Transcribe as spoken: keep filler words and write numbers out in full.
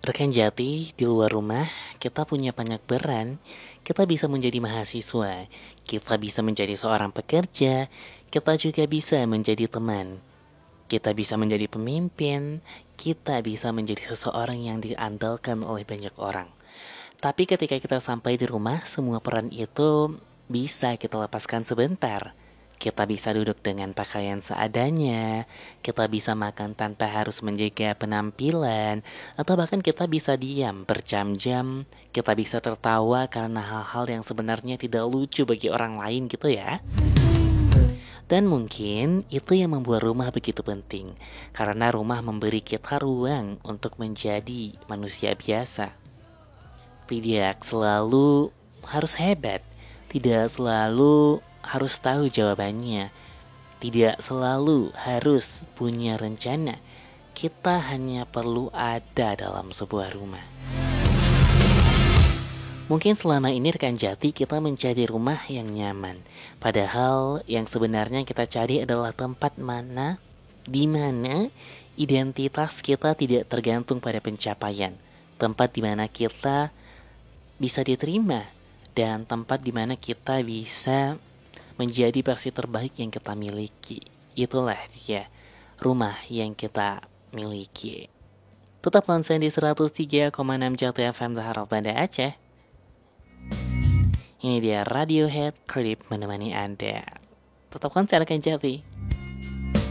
Rekan Jati, di luar rumah, kita punya banyak peran. Kita bisa menjadi mahasiswa, kita bisa menjadi seorang pekerja, kita juga bisa menjadi teman. Kita bisa menjadi pemimpin, kita bisa menjadi seseorang yang diandalkan oleh banyak orang. Tapi ketika kita sampai di rumah, semua peran itu bisa kita lepaskan sebentar. Kita bisa duduk dengan pakaian seadanya, kita bisa makan tanpa harus menjaga penampilan, atau bahkan kita bisa diam berjam-jam, kita bisa tertawa karena hal-hal yang sebenarnya tidak lucu bagi orang lain gitu ya. Dan mungkin itu yang membuat rumah begitu penting, karena rumah memberi kita ruang untuk menjadi manusia biasa. Tidak selalu harus hebat, tidak selalu harus tahu jawabannya, tidak selalu harus punya rencana. Kita hanya perlu ada dalam sebuah rumah. Mungkin selama ini rekan Jati kita mencari rumah yang nyaman, padahal yang sebenarnya kita cari adalah tempat mana, di mana identitas kita tidak tergantung pada pencapaian, tempat di mana kita bisa diterima, dan tempat di mana kita bisa menjadi versi terbaik yang kita miliki. Itulah dia rumah yang kita miliki. Tetap konsen di seratus tiga koma enam Jati F M Zahra Banda Aceh. Ini dia Radiohead Creep menemani Anda. Tetap konsen rekan Jati.